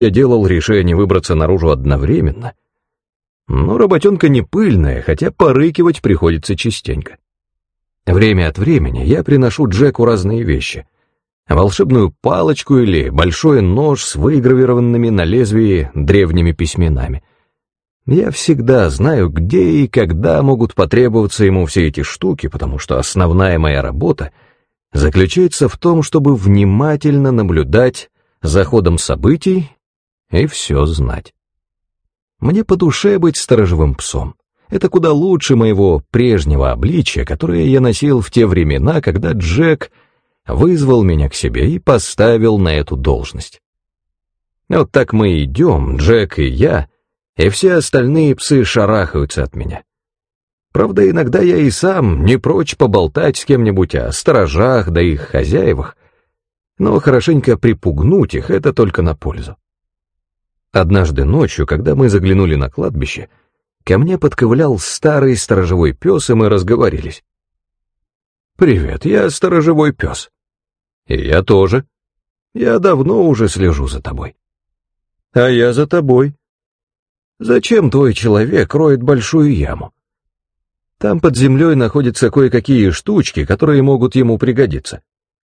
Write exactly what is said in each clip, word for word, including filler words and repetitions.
Я делал решение выбраться наружу одновременно. Но работенка не пыльная, хотя порыкивать приходится частенько. Время от времени я приношу Джеку разные вещи. Волшебную палочку или большой нож с выгравированными на лезвии древними письменами. Я всегда знаю, где и когда могут потребоваться ему все эти штуки, потому что основная моя работа заключается в том, чтобы внимательно наблюдать за ходом событий и все знать. Мне по душе быть сторожевым псом. Это куда лучше моего прежнего обличия, которое я носил в те времена, когда Джек вызвал меня к себе и поставил на эту должность. Вот так мы идем, Джек и я, и все остальные псы шарахаются от меня. Правда, иногда я и сам не прочь поболтать с кем-нибудь о сторожах да их хозяевах, но хорошенько припугнуть их — это только на пользу. Однажды ночью, когда мы заглянули на кладбище, ко мне подковылял старый сторожевой пес, и мы разговорились. «Привет, я сторожевой пес». «И я тоже. Я давно уже слежу за тобой». «А я за тобой». «Зачем твой человек роет большую яму? Там под землей находятся кое-какие штучки, которые могут ему пригодиться».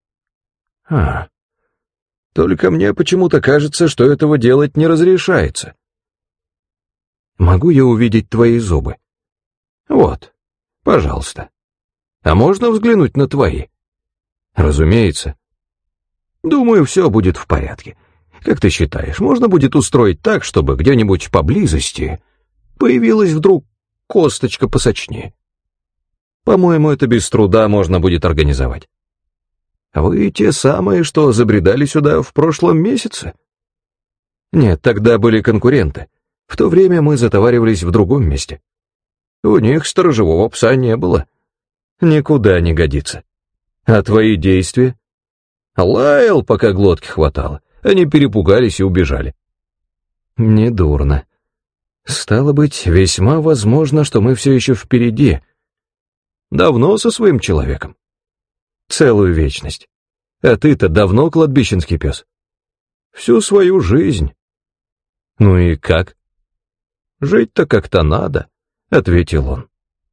«А, только мне почему-то кажется, что этого делать не разрешается». «Могу я увидеть твои зубы?» «Вот, пожалуйста. А можно взглянуть на твои?» «Разумеется. Думаю, все будет в порядке. Как ты считаешь, можно будет устроить так, чтобы где-нибудь поблизости появилась вдруг косточка посочнее? По-моему, это без труда можно будет организовать. Вы те самые, что забредали сюда в прошлом месяце?» «Нет, тогда были конкуренты. В то время мы затоваривались в другом месте. У них сторожевого пса не было. Никуда не годится. А твои действия?» «Лаял, пока глотки хватало. Они перепугались и убежали». «Недурно. Стало быть, весьма возможно, что мы все еще впереди. Давно со своим человеком?» «Целую вечность. А ты-то давно кладбищенский пес?» «Всю свою жизнь». «Ну и как?» «Жить-то как-то надо», — ответил он.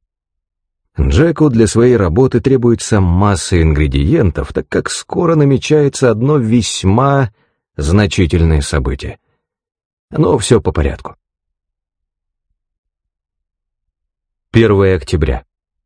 Джеку для своей работы требуется масса ингредиентов, так как скоро намечается одно весьма значительное событие. Но все по порядку. первое октября.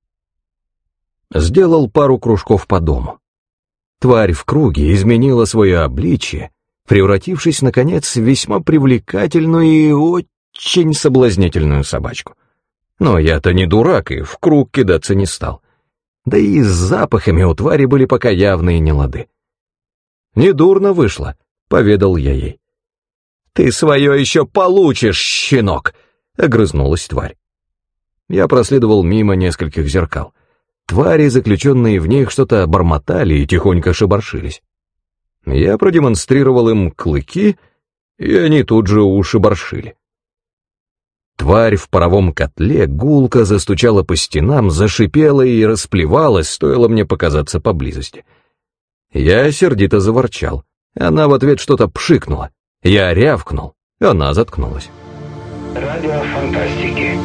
Сделал пару кружков по дому. Тварь в круге изменила свое обличие, превратившись, наконец, в весьма привлекательную и очень соблазнительную собачку. Но я-то не дурак и в круг кидаться не стал. Да и с запахами у твари были пока явные нелады. «Недурно вышло», — поведал я ей. «Ты свое еще получишь, щенок!» — огрызнулась тварь. Я проследовал мимо нескольких зеркал. Твари, заключенные в них, что-то бормотали и тихонько шебаршились. Я продемонстрировал им клыки, и они тут же ушибаршили. Тварь в паровом котле гулко застучала по стенам, зашипела и расплевалась, стоило мне показаться поблизости. Я сердито заворчал. Она в ответ что-то пшикнула. Я рявкнул. Она заткнулась. Радио фантастики.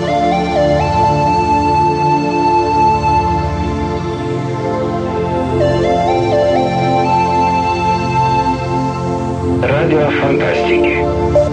Радио фантастики.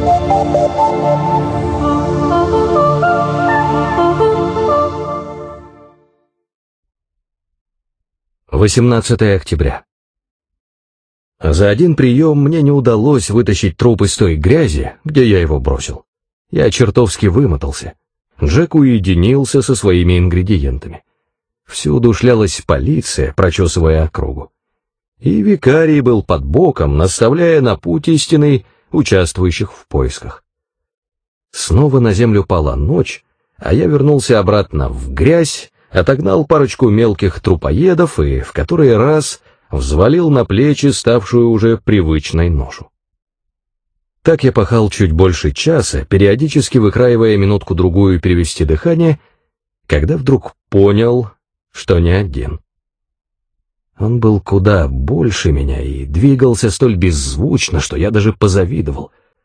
восемнадцатое октября. За один прием мне не удалось вытащить труп из той грязи, где я его бросил. Я чертовски вымотался. Джек уединился со своими ингредиентами. Всюду шлялась полиция, прочесывая округу. И викарий был под боком, наставляя на путь истинный участвующих в поисках. Снова на землю пала ночь, а я вернулся обратно в грязь, отогнал парочку мелких трупоедов и в который раз взвалил на плечи ставшую уже привычной ношу. Так я пахал чуть больше часа, периодически выкраивая минутку-другую перевести дыхание, когда вдруг понял, что не один. Он был куда больше меня и двигался столь беззвучно, что я даже позавидовал.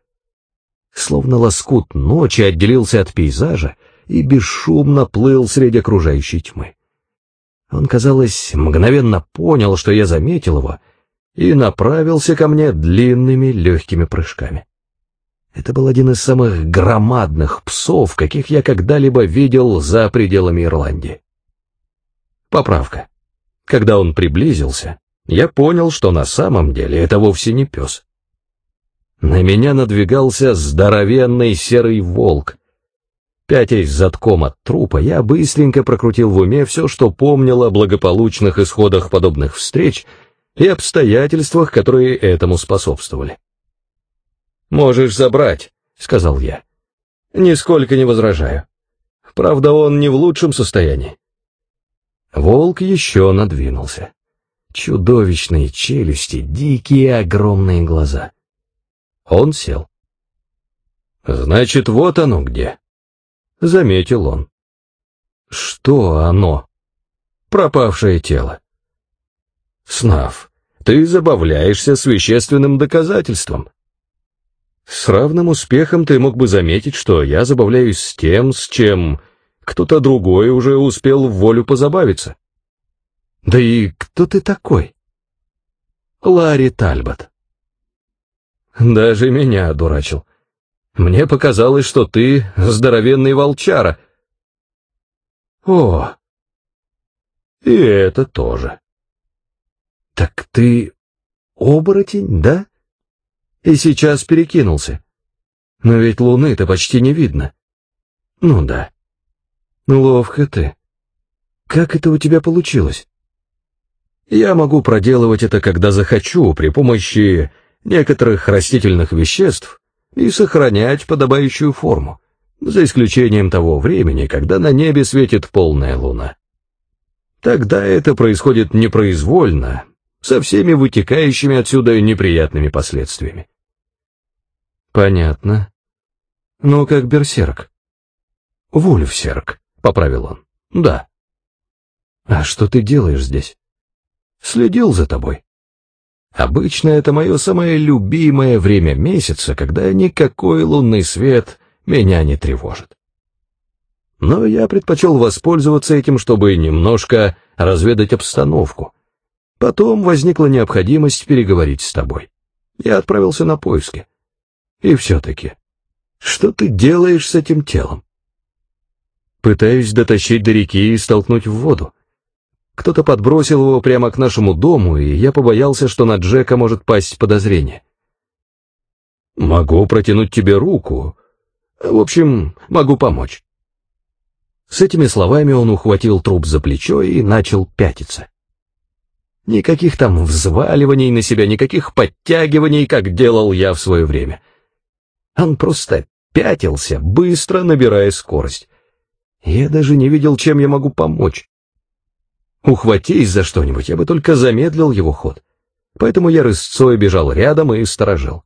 словно лоскут ночи отделился от пейзажа и бесшумно плыл среди окружающей тьмы. Он, казалось, мгновенно понял, что я заметил его, и направился ко мне длинными легкими прыжками. Это был один из самых громадных псов, каких я когда-либо видел за пределами Ирландии. Поправка. Когда он приблизился, я понял, что на самом деле это вовсе не пес. На меня надвигался здоровенный серый волк. Пятясь задком от трупа, я быстренько прокрутил в уме все, что помнил о благополучных исходах подобных встреч и обстоятельствах, которые этому способствовали. «Можешь забрать», — сказал я. «Нисколько не возражаю. Правда, он не в лучшем состоянии». Волк еще надвинулся. Чудовищные челюсти, дикие огромные глаза. Он сел. «Значит, вот оно где», — заметил он. «Что оно?» «Пропавшее тело». «Снав, ты забавляешься с вещественным доказательством. С равным успехом ты мог бы заметить, что я забавляюсь с тем, с чем кто-то другой уже успел в волю позабавиться. Да и кто ты такой?» «Ларри Тальбот». «Даже меня одурачил. Мне показалось, что ты здоровенный волчара». «О, и это тоже». «Так ты оборотень, да? И сейчас перекинулся. Но ведь луны-то почти не видно». «Ну да. Ловко ты. Как это у тебя получилось?» «Я могу проделывать это, когда захочу, при помощи некоторых растительных веществ и сохранять подобающую форму, за исключением того времени, когда на небе светит полная луна. Тогда это происходит непроизвольно, со всеми вытекающими отсюда неприятными последствиями». «Понятно. Ну, как берсерк». «Вульфсерк», — поправил он. «Да». «А что ты делаешь здесь?» «Следил за тобой. Обычно это мое самое любимое время месяца, когда никакой лунный свет меня не тревожит. Но я предпочел воспользоваться этим, чтобы немножко разведать обстановку. Потом возникла необходимость переговорить с тобой. Я отправился на поиски. И все-таки, что ты делаешь с этим телом?» «Пытаюсь дотащить до реки и столкнуть в воду. Кто-то подбросил его прямо к нашему дому, и я побоялся, что на Джека может пасть подозрение». «Могу протянуть тебе руку. В общем, могу помочь». С этими словами он ухватил труп за плечо и начал пятиться. Никаких там взваливаний на себя, никаких подтягиваний, как делал я в свое время. Он просто пятился, быстро набирая скорость. Я даже не видел, чем я могу помочь. Ухватись за что-нибудь, я бы только замедлил его ход. Поэтому я рысцой бежал рядом и сторожил.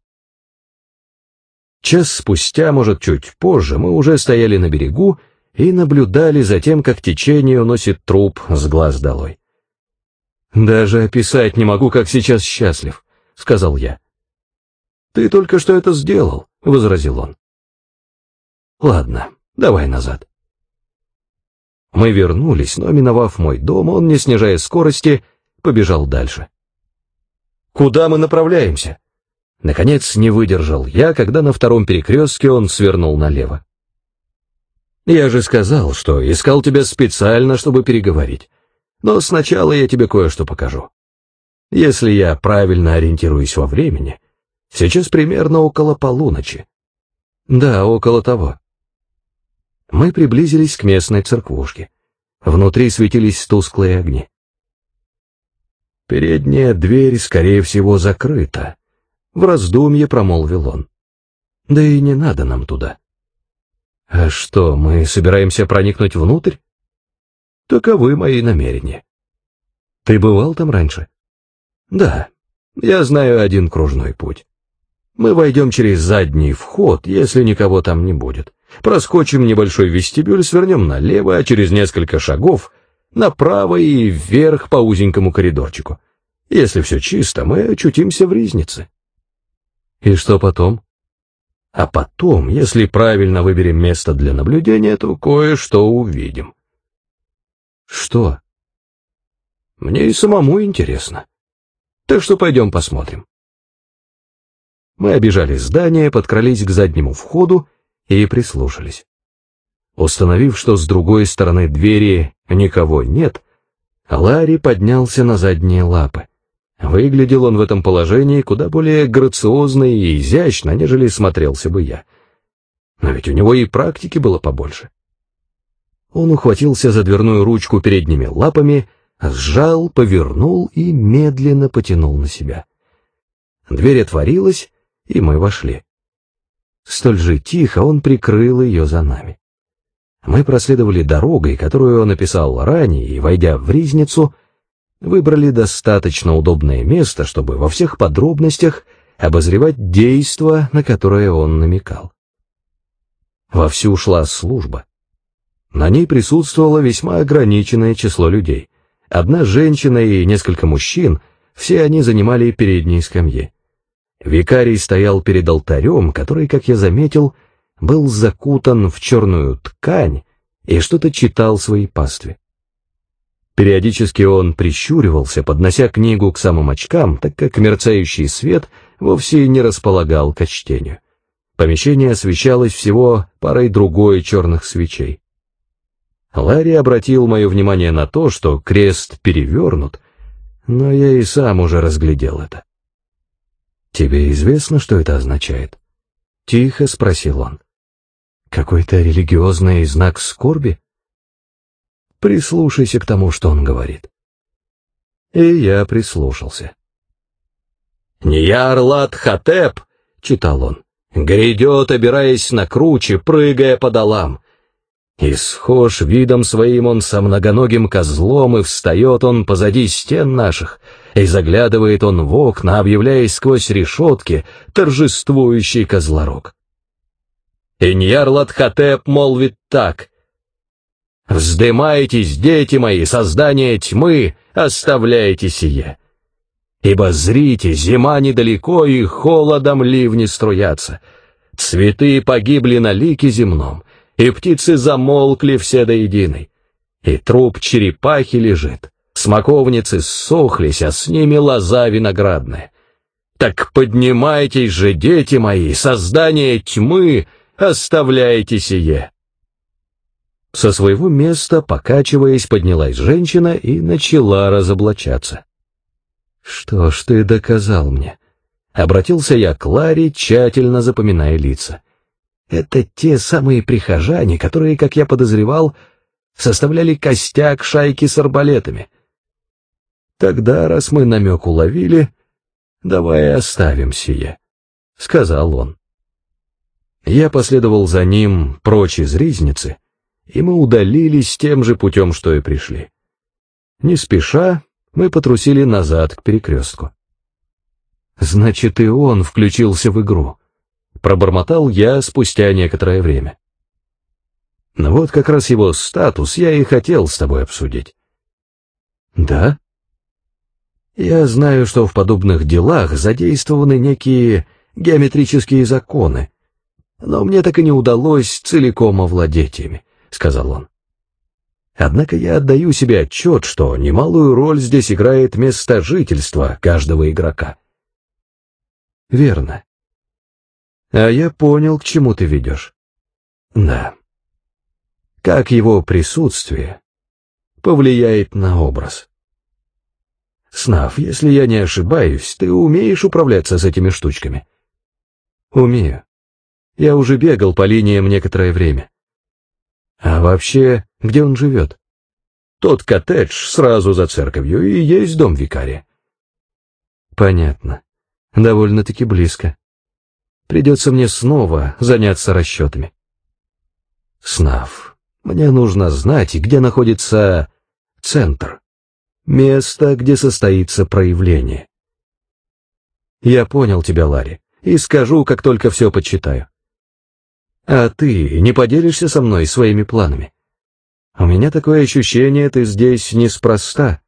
Час спустя, может, чуть позже, мы уже стояли на берегу и наблюдали за тем, как течение уносит труп с глаз долой. «Даже описать не могу, как сейчас счастлив», — сказал я. «Ты только что это сделал», — возразил он. «Ладно, давай назад». Мы вернулись, но, миновав мой дом, он, не снижая скорости, побежал дальше. «Куда мы направляемся?» Наконец не выдержал я, когда на втором перекрестке он свернул налево. «Я же сказал, что искал тебя специально, чтобы переговорить. Но сначала я тебе кое-что покажу. Если я правильно ориентируюсь во времени, сейчас примерно около полуночи». «Да, около того». Мы приблизились к местной церквушке. Внутри светились тусклые огни. «Передняя дверь, скорее всего, закрыта», — в раздумье промолвил он. «Да и не надо нам туда». «А что, мы собираемся проникнуть внутрь?» «Таковы мои намерения». «Ты бывал там раньше?» «Да, я знаю один кружной путь. Мы войдем через задний вход, если никого там не будет. Проскочим небольшой вестибюль, свернем налево, а через несколько шагов направо и вверх по узенькому коридорчику. Если все чисто, мы очутимся в ризнице». «И что потом?» А потом, если правильно выберем место для наблюдения, то кое-что увидим. Что? Мне и самому интересно. Так что пойдем посмотрим. Мы обежали здание, подкрались к заднему входу и прислушались. Установив, что с другой стороны двери никого нет, Ларри поднялся на задние лапы. Выглядел он в этом положении куда более грациозно и изящно, нежели смотрелся бы я. Но ведь у него и практики было побольше. Он ухватился за дверную ручку передними лапами, сжал, повернул и медленно потянул на себя. Дверь отворилась, и мы вошли. Столь же тихо он прикрыл ее за нами. Мы проследовали дорогой, которую он описал ранее, и, войдя в ризницу, выбрали достаточно удобное место, чтобы во всех подробностях обозревать действо, на которое он намекал. Вовсю шла служба. На ней присутствовало весьма ограниченное число людей. Одна женщина и несколько мужчин, все они занимали передние скамьи. Викарий стоял перед алтарем, который, как я заметил, был закутан в черную ткань и что-то читал своей пастве. Периодически он прищуривался, поднося книгу к самым очкам, так как мерцающий свет вовсе не располагал к чтению. Помещение освещалось всего парой другой черных свечей. Ларри обратил мое внимание на то, что крест перевернут, но я и сам уже разглядел это. «Тебе известно, что это означает?» — тихо спросил он. «Какой-то религиозный знак скорби?» Прислушайся к тому, что он говорит. И я прислушался. «Ньяр-Лат-Хотеп», — читал он, — «грядет, обираясь на круче, прыгая по долам. И схож видом своим он со многоногим козлом, и встает он позади стен наших, и заглядывает он в окна, объявляясь сквозь решетки, торжествующий козлорог. И Ньяр-Лат-Хотеп молвит так: «Вздымайтесь, дети мои, создания тьмы, оставляйте сие. Ибо зрите, зима недалеко, и холодом ливни струятся. Цветы погибли на лике земном, и птицы замолкли все до единой. И труп черепахи лежит, смоковницы ссохлись, а с ними лоза виноградная. Так поднимайтесь же, дети мои, создания тьмы, оставляйте сие». Со своего места, покачиваясь, поднялась женщина и начала разоблачаться. «Что ж ты доказал мне?» — обратился я к Ларе, тщательно запоминая лица. «Это те самые прихожане, которые, как я подозревал, составляли костяк шайки с арбалетами. Тогда, раз мы намек уловили, давай оставим сие», — сказал он. Я последовал за ним прочь из ризницы, и мы удалились тем же путем, что и пришли. Не спеша мы потрусили назад к перекрестку. «Значит, и он включился в игру», — пробормотал я спустя некоторое время. «Ну вот как раз его статус я и хотел с тобой обсудить». «Да?» «Я знаю, что в подобных делах задействованы некие геометрические законы, но мне так и не удалось целиком овладеть ими», — сказал он. «Однако я отдаю себе отчет, что немалую роль здесь играет место жительства каждого игрока». «Верно. А я понял, к чему ты ведешь». «Да. Как его присутствие повлияет на образ». «Снав, если я не ошибаюсь, ты умеешь управляться с этими штучками?» «Умею. Я уже бегал по линиям некоторое время». «А вообще, где он живет?» «Тот коттедж сразу за церковью, и есть дом викария». «Понятно. Довольно-таки близко. Придется мне снова заняться расчетами». «Снав, мне нужно знать, где находится центр, место, где состоится проявление». «Я понял тебя, Ларри, и скажу, как только все подсчитаю». «А ты не поделишься со мной своими планами? У меня такое ощущение, ты здесь неспроста».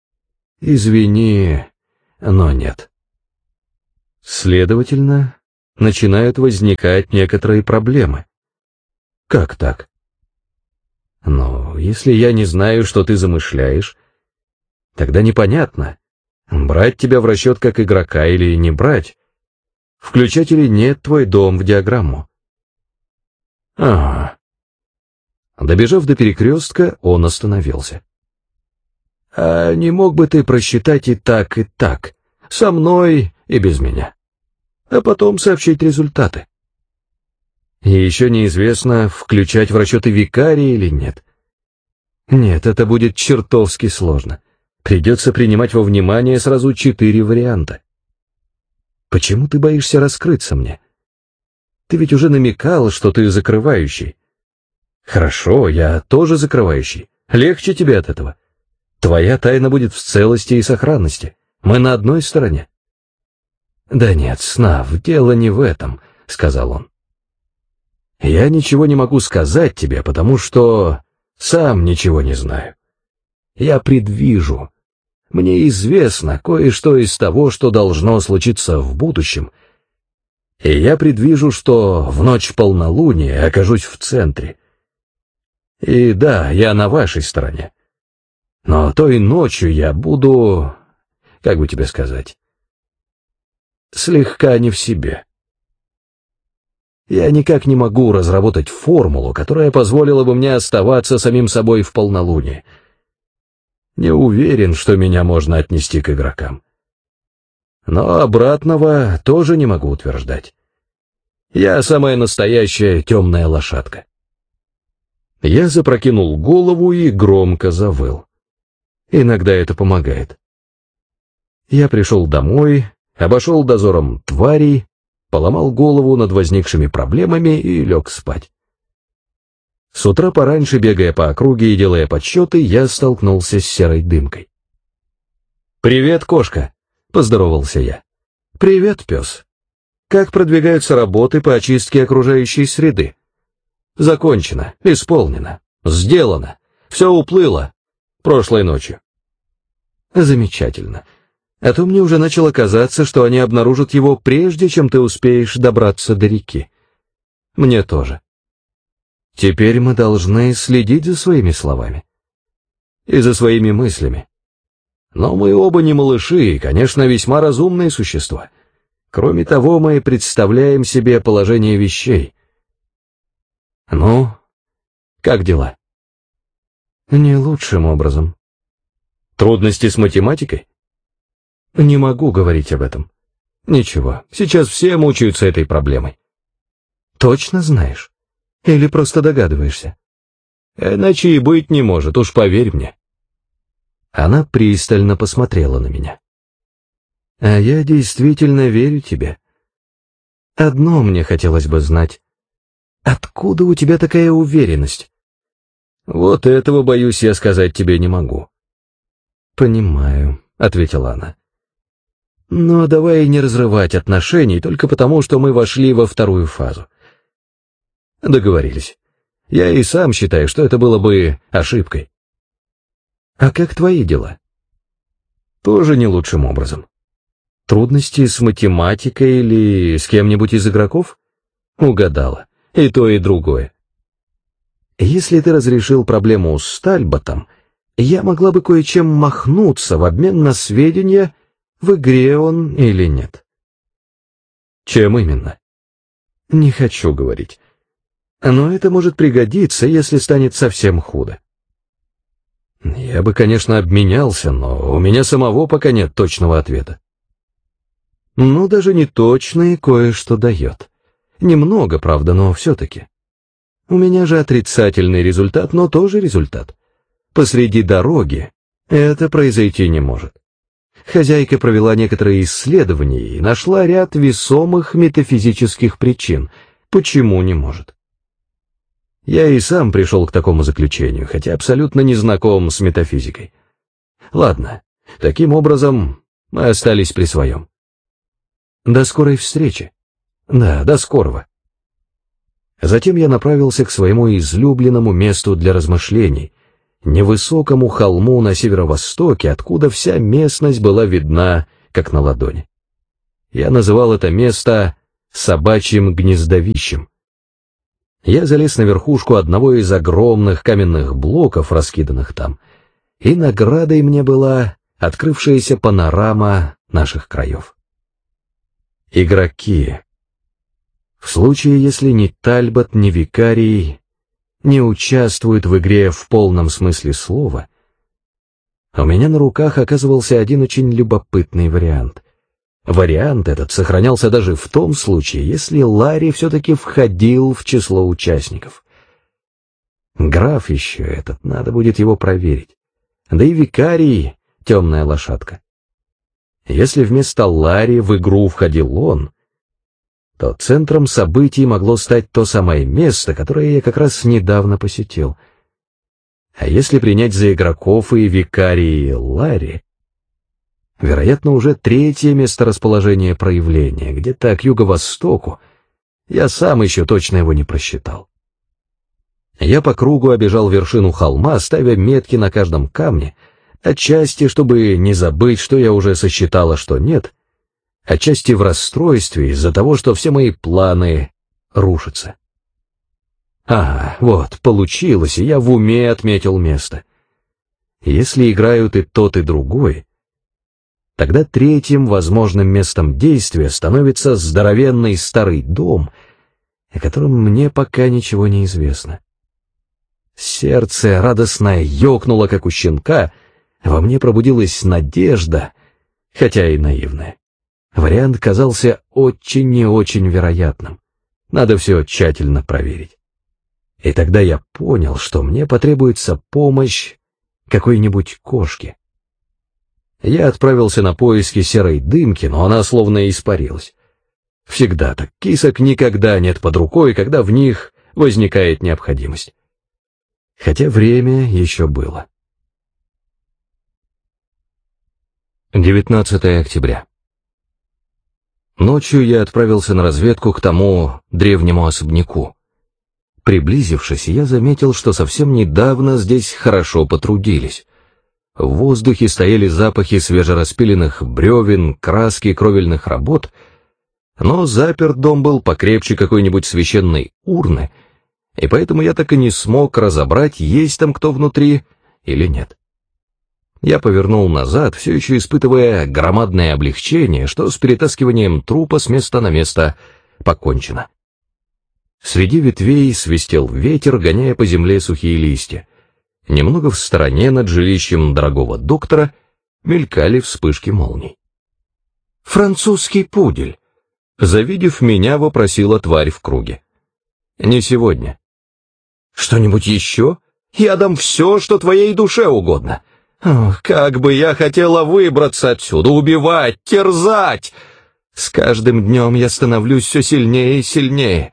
«Извини, но нет». «Следовательно, начинают возникать некоторые проблемы. Как так? Но если я не знаю, что ты замышляешь, тогда непонятно, брать тебя в расчет как игрока или не брать, включать или нет твой дом в диаграмму. Ага. Добежав до перекрестка, он остановился. А не мог бы ты просчитать и так, и так, со мной и без меня, а потом сообщить результаты? И еще неизвестно, включать в расчеты викария или нет. Нет, это будет чертовски сложно. Придется принимать во внимание сразу четыре варианта. Почему ты боишься раскрыться мне? Ты ведь уже намекал, что ты закрывающий. Хорошо, я тоже закрывающий. Легче тебе от этого. Твоя тайна будет в целости и сохранности. Мы на одной стороне. Да нет, Снав, дело не в этом, сказал он. Я ничего не могу сказать тебе, потому что сам ничего не знаю. Я предвижу. Мне известно кое-что из того, что должно случиться в будущем, и я предвижу, что в ночь полнолуния окажусь в центре. И да, я на вашей стороне. Но той ночью я буду, как бы тебе сказать, слегка не в себе. Я никак не могу разработать формулу, которая позволила бы мне оставаться самим собой в полнолуние. Не уверен, что меня можно отнести к игрокам. Но обратного тоже не могу утверждать. Я самая настоящая темная лошадка. Я запрокинул голову и громко завыл. Иногда это помогает. Я пришел домой, обошел дозором тварей, поломал голову над возникшими проблемами и лег спать. С утра пораньше, бегая по округе и делая подсчеты, я столкнулся с серой дымкой. «Привет, кошка!» — поздоровался я. «Привет, пес. Как продвигаются работы по очистке окружающей среды?» «Закончено, исполнено, сделано, все уплыло прошлой ночью». «Замечательно. А то мне уже начало казаться, что они обнаружат его прежде, чем ты успеешь добраться до реки. Мне тоже. Теперь мы должны следить за своими словами. И за своими мыслями. Но мы оба не малыши и, конечно, весьма разумные существа. Кроме того, мы представляем себе положение вещей. Ну, как дела?» «Не лучшим образом». «Трудности с математикой?» «Не могу говорить об этом». «Ничего, сейчас все мучаются этой проблемой». «Точно знаешь? Или просто догадываешься?» «Иначе и быть не может, уж поверь мне». Она пристально посмотрела на меня. «А я действительно верю тебе. Одно мне хотелось бы знать. Откуда у тебя такая уверенность?» «Вот этого, боюсь, я сказать тебе не могу». «Понимаю», — ответила она. «Но давай не разрывать отношений только потому, что мы вошли во вторую фазу». «Договорились. Я и сам считаю, что это было бы ошибкой». «А как твои дела?» «Тоже не лучшим образом». «Трудности с математикой или с кем-нибудь из игроков?» «Угадала. И то, и другое». «Если ты разрешил проблему с Тальботом, я могла бы кое-чем махнуться в обмен на сведения, в игре он или нет». «Чем именно?» «Не хочу говорить. Но это может пригодиться, если станет совсем худо». «Я бы, конечно, обменялся, но у меня самого пока нет точного ответа». «Ну, даже не точное кое-что дает. Немного, правда, но все-таки. У меня же отрицательный результат, но тоже результат. Посреди дороги это произойти не может. Хозяйка провела некоторые исследования и нашла ряд весомых метафизических причин, почему не может. Я и сам пришел к такому заключению, хотя абсолютно не знаком с метафизикой. Ладно, таким образом мы остались при своем. До скорой встречи. Да, до скорого. Затем я направился к своему излюбленному месту для размышлений, невысокому холму на северо-востоке, откуда вся местность была видна, как на ладони. Я называл это место собачьим гнездовищем. Я залез на верхушку одного из огромных каменных блоков, раскиданных там, и наградой мне была открывшаяся панорама наших краев. Игроки. В случае, если ни Тальбот, ни Викарий не участвуют в игре в полном смысле слова, у меня на руках оказывался один очень любопытный вариант. Вариант этот сохранялся даже в том случае, если Ларри все-таки входил в число участников. Граф еще этот, надо будет его проверить. Да и Викарий — темная лошадка. Если вместо Ларри в игру входил он, то центром событий могло стать то самое место, которое я как раз недавно посетил. А если принять за игроков и Викарий, и Ларри, вероятно, уже третье месторасположение проявления, где-то к юго-востоку, я сам еще точно его не просчитал. Я по кругу обежал вершину холма, ставя метки на каждом камне, отчасти, чтобы не забыть, что я уже сосчитал, а что нет, отчасти в расстройстве из-за того, что все мои планы рушатся. Ага, вот, получилось, и я в уме отметил место. Если играют и тот, и другой, тогда третьим возможным местом действия становится здоровенный старый дом, о котором мне пока ничего не известно. Сердце радостно ёкнуло, как у щенка, во мне пробудилась надежда, хотя и наивная. Вариант казался очень и очень вероятным. Надо все тщательно проверить. И тогда я понял, что мне потребуется помощь какой-нибудь кошки. Я отправился на поиски серой дымки, но она словно испарилась. Всегда так, кисок никогда нет под рукой, когда в них возникает необходимость. Хотя время еще было. девятнадцатое октября. Ночью я отправился на разведку к тому древнему особняку. Приблизившись, я заметил, что совсем недавно здесь хорошо потрудились. В воздухе стояли запахи свежераспиленных бревен, краски кровельных работ, но заперт дом был покрепче какой-нибудь священной урны, и поэтому я так и не смог разобрать, есть там кто внутри или нет. Я повернул назад, все еще испытывая громадное облегчение, что с перетаскиванием трупа с места на место покончено. Среди ветвей свистел ветер, гоняя по земле сухие листья. Немного в стороне над жилищем дорогого доктора мелькали вспышки молний. «Французский пудель!» Завидев меня, вопросила тварь в круге. «Не сегодня». «Что-нибудь еще? Я дам все, что твоей душе угодно. Ох, как бы я хотела выбраться отсюда, убивать, терзать! С каждым днем я становлюсь все сильнее и сильнее».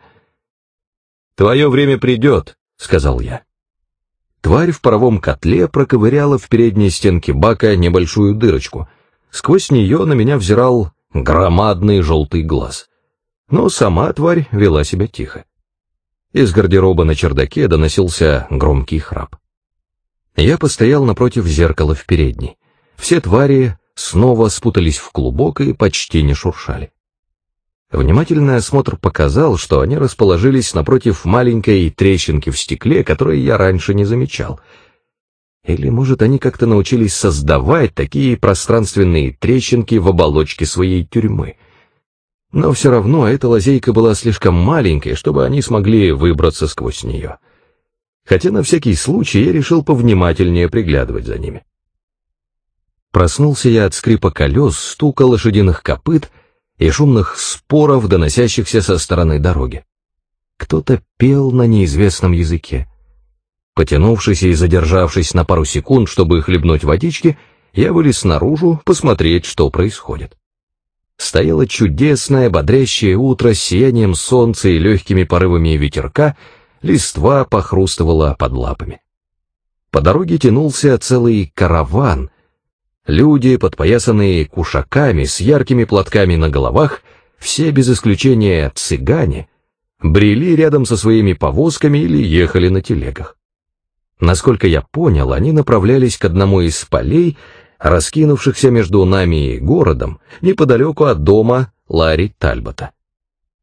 «Твое время придет», — сказал я. Тварь в паровом котле проковыряла в передней стенке бака небольшую дырочку. Сквозь нее на меня взирал громадный желтый глаз. Но сама тварь вела себя тихо. Из гардероба на чердаке доносился громкий храп. Я постоял напротив зеркала в передней. Все твари снова спутались в клубок и почти не шуршали. Внимательный осмотр показал, что они расположились напротив маленькой трещинки в стекле, которую я раньше не замечал. Или, может, они как-то научились создавать такие пространственные трещинки в оболочке своей тюрьмы. Но все равно эта лазейка была слишком маленькой, чтобы они смогли выбраться сквозь нее. Хотя на всякий случай я решил повнимательнее приглядывать за ними. Проснулся я от скрипа колес, стука лошадиных копыт и шумных споров, доносящихся со стороны дороги. Кто-то пел на неизвестном языке. Потянувшись и задержавшись на пару секунд, чтобы хлебнуть водички, я вылез наружу посмотреть, что происходит. Стояло чудесное, бодрящее утро с сиянием солнца и легкими порывами ветерка, листва похрустывала под лапами. По дороге тянулся целый караван. Люди, подпоясанные кушаками, с яркими платками на головах, все без исключения цыгане, брели рядом со своими повозками или ехали на телегах. Насколько я понял, они направлялись к одному из полей, раскинувшихся между нами и городом, неподалеку от дома Ларри Тальбота.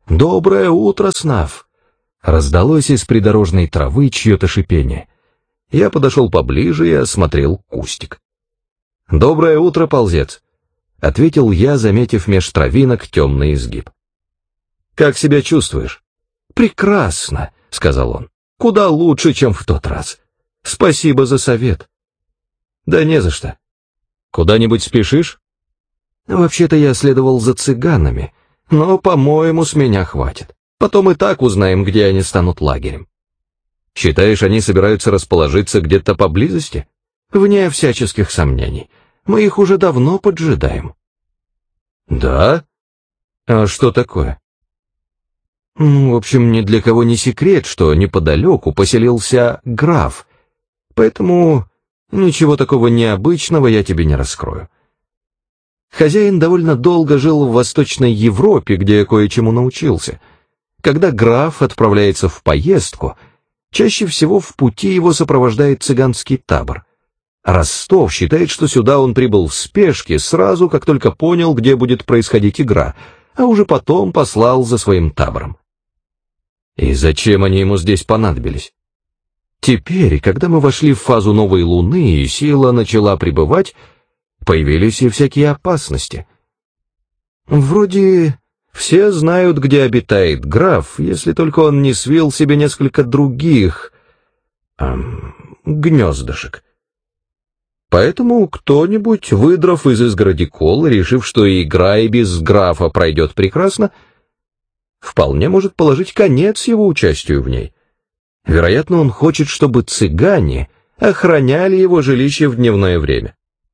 «Доброе утро, Снав!» Раздалось из придорожной травы чье-то шипение. Я подошел поближе и осмотрел кустик. «Доброе утро, ползец!» — ответил я, заметив меж травинок темный изгиб. «Как себя чувствуешь?» «Прекрасно!» — сказал он. «Куда лучше, чем в тот раз. Спасибо за совет». «Да не за что. Куда-нибудь спешишь?» «Вообще-то я следовал за цыганами, но, по-моему, с меня хватит. Потом и так узнаем, где они станут лагерем». «Считаешь, они собираются расположиться где-то поблизости?» «Вне всяческих сомнений. Мы их уже давно поджидаем». «Да? А что такое?» «Ну, в общем, ни для кого не секрет, что неподалеку поселился граф, поэтому ничего такого необычного я тебе не раскрою. Хозяин довольно долго жил в Восточной Европе, где я кое-чему научился. Когда граф отправляется в поездку, чаще всего в пути его сопровождает цыганский табор. Ростов считает, что сюда он прибыл в спешке сразу, как только понял, где будет происходить игра, а уже потом послал за своим табором. И зачем они ему здесь понадобились? Теперь, когда мы вошли в фазу новой луны и сила начала пребывать, появились и всякие опасности. Вроде все знают, где обитает граф, если только он не свил себе несколько других эм, гнездышек. Поэтому кто-нибудь, выдрав из изгороди кол, решив, что игра и без графа пройдет прекрасно, вполне может положить конец его участию в ней. Вероятно, он хочет, чтобы цыгане охраняли его жилище в дневное время.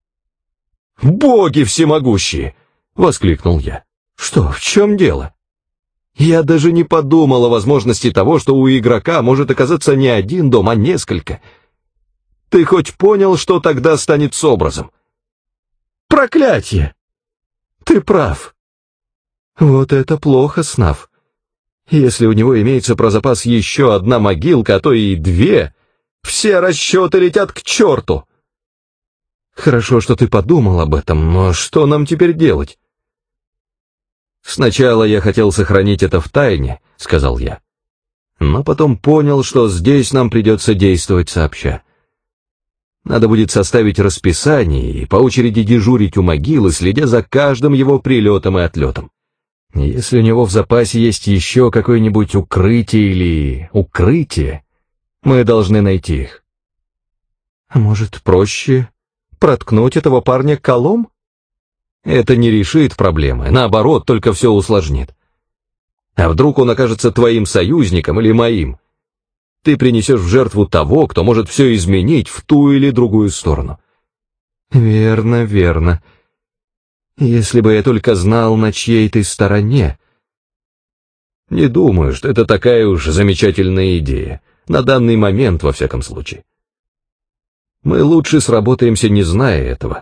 «Боги всемогущие!» — воскликнул я. «Что, в чем дело?» Я даже не подумал о возможности того, что у игрока может оказаться не один дом, а несколько. Ты хоть понял, что тогда станет с образом? Проклятье! Ты прав. Вот это плохо, Снав. Если у него имеется про запас еще одна могилка, а то и две, все расчеты летят к черту. Хорошо, что ты подумал об этом, но что нам теперь делать? Сначала я хотел сохранить это в тайне, сказал я, но потом понял, что здесь нам придется действовать сообща. Надо будет составить расписание и по очереди дежурить у могилы, следя за каждым его прилетом и отлетом. Если у него в запасе есть еще какое-нибудь укрытие или укрытие, мы должны найти их. А может, проще проткнуть этого парня колом? Это не решит проблемы, наоборот, только все усложнит. А вдруг он окажется твоим союзником или моим? Ты принесешь в жертву того, кто может все изменить в ту или другую сторону. Верно, верно. Если бы я только знал, на чьей ты стороне. Не думаю, что это такая уж замечательная идея, на данный момент, во всяком случае. Мы лучше сработаемся, не зная этого.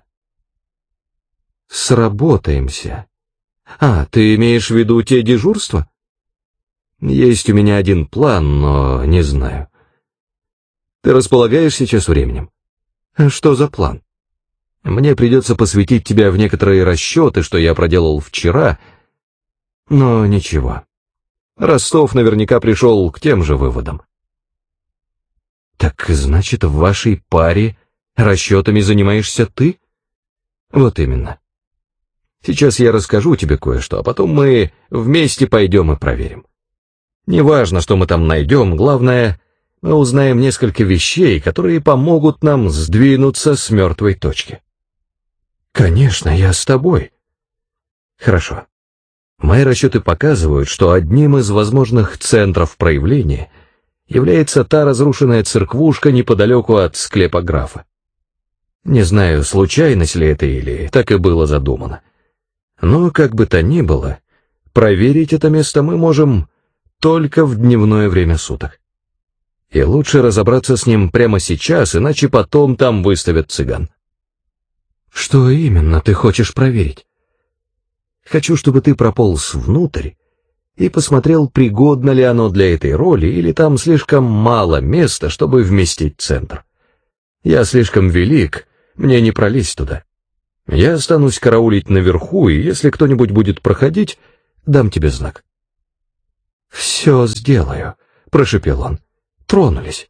Сработаемся? А, ты имеешь в виду те дежурства? Есть у меня один план, но не знаю. Ты располагаешь сейчас временем? Что за план? Мне придется посвятить тебя в некоторые расчеты, что я проделал вчера, но ничего. Ростов наверняка пришел к тем же выводам. Так значит, в вашей паре расчетами занимаешься ты? Вот именно. Сейчас я расскажу тебе кое-что, а потом мы вместе пойдем и проверим. Неважно, что мы там найдем, главное, мы узнаем несколько вещей, которые помогут нам сдвинуться с мертвой точки. Конечно, я с тобой. Хорошо. Мои расчеты показывают, что одним из возможных центров проявления является та разрушенная церквушка неподалеку от склепа графа. Не знаю, случайность ли это или так и было задумано. Но, как бы то ни было, проверить это место мы можем только в дневное время суток. И лучше разобраться с ним прямо сейчас, иначе потом там выставят цыган. Что именно ты хочешь проверить? Хочу, чтобы ты прополз внутрь и посмотрел, пригодно ли оно для этой роли, или там слишком мало места, чтобы вместить центр. Я слишком велик, мне не пролезть туда. Я останусь караулить наверху, и если кто-нибудь будет проходить, дам тебе знак. «Все сделаю», — прошепел он. Тронулись.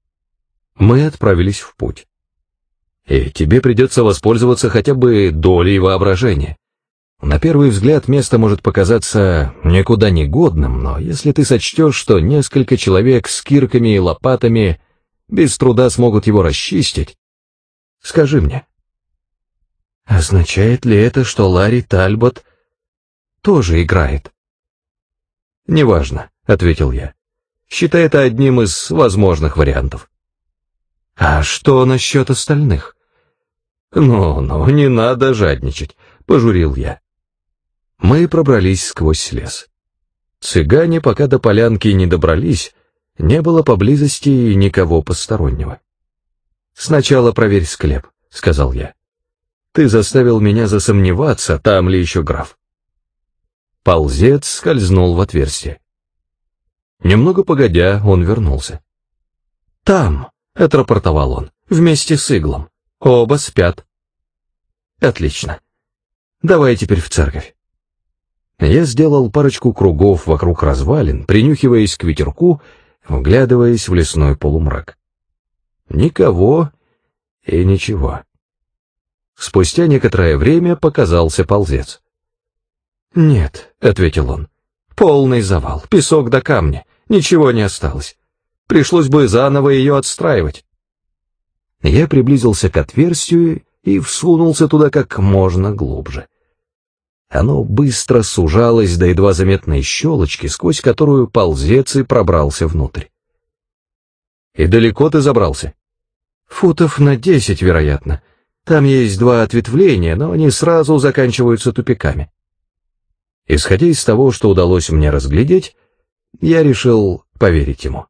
Мы отправились в путь. И тебе придется воспользоваться хотя бы долей воображения. На первый взгляд место может показаться никуда не годным, но если ты сочтешь, что несколько человек с кирками и лопатами без труда смогут его расчистить, скажи мне, означает ли это, что Ларри Тальбот тоже играет? «Неважно», — ответил я. «Считай это одним из возможных вариантов». «А что насчет остальных?» «Ну-ну, не надо жадничать», — пожурил я. Мы пробрались сквозь лес. Цыгане, пока до полянки не добрались, не было поблизости никого постороннего. «Сначала проверь склеп», — сказал я. «Ты заставил меня засомневаться, там ли еще граф». Ползец скользнул в отверстие. Немного погодя, он вернулся. «Там», — отрапортовал он, — «вместе с Иглом. Оба спят». «Отлично. Давай теперь в церковь». Я сделал парочку кругов вокруг развалин, принюхиваясь к ветерку, вглядываясь в лесной полумрак. Никого и ничего. Спустя некоторое время показался ползец. «Нет», — ответил он, — «полный завал, песок до камня, ничего не осталось. Пришлось бы заново ее отстраивать». Я приблизился к отверстию и всунулся туда как можно глубже. Оно быстро сужалось до едва заметной щелочки, сквозь которую ползец и пробрался внутрь. «И далеко ты забрался?» «Футов на десять, вероятно. Там есть два ответвления, но они сразу заканчиваются тупиками». Исходя из того, что удалось мне разглядеть, я решил поверить ему.